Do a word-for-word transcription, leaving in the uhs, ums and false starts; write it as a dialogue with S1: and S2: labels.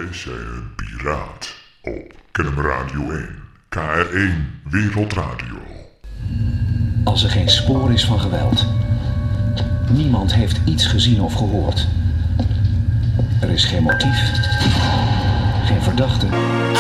S1: is zij een piraat. Op Kennem Radio één, K R één Wereldradio.
S2: Als er geen spoor is van geweld. Niemand heeft iets gezien of gehoord. Er is geen motief. Geen verdachte.